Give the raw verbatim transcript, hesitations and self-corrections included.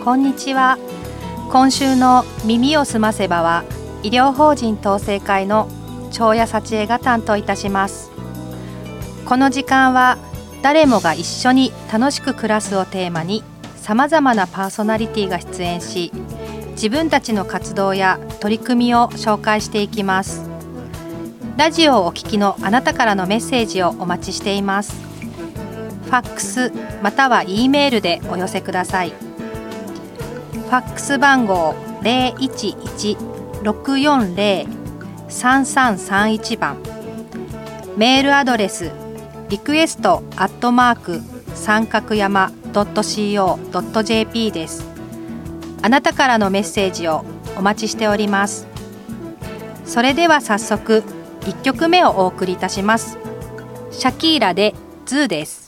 こんにちは。今週の耳をすませばは医療法人統制会の長谷幸恵が担当いたします。この時間は誰もが一緒に楽しく暮らすをテーマにさまざまなパーソナリティが出演し、自分たちの活動や取り組みを紹介していきます。ラジオをお聞きのあなたからのメッセージをお待ちしています。ファックスまたは E メールでお寄せください。ファックス番号 ゼロいちいち ろくよんゼロ さんさんさんいち 番、メールアドレスリクエストアットマーク三角山 ドットシーオー ドットジェーピー です。あなたからのメッセージをお待ちしております。それでは早速いっきょくめをお送りいたします。シャキーラでズーです。